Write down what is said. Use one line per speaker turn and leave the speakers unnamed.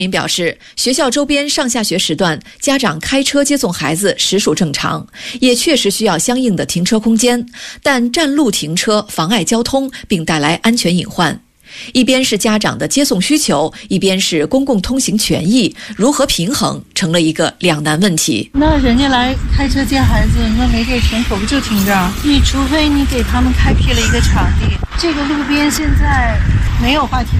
民表示，学校周边上下学时段，家长开车接送孩子实属正常，也确实需要相应的停车空间，但占路停车妨碍交通，并带来安全隐患。一边是家长的接送需求，一边是公共通行权益，如何平衡成了一个两难问题。
那人家来开车接孩子，那没地停，可不就停这儿？你除非你给他们开辟了一个场地，这个路边现在没有话题